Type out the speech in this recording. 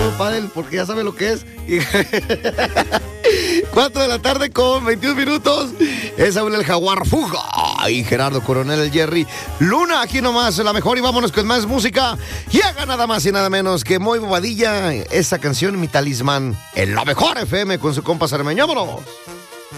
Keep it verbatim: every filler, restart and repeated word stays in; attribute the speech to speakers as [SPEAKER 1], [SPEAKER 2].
[SPEAKER 1] jugando pádel porque ya sabe lo que es. cuatro de la tarde con veintiún minutos. Es Saúl el Jaguar Fuga y Gerardo Coronel el Jerry Luna. Aquí nomás la mejor y vámonos con más música. Llega nada más y nada menos que Moy Bobadilla. Esa canción, Mi Talismán, en la mejor F M con su compa Cermeño. ¡Vámonos!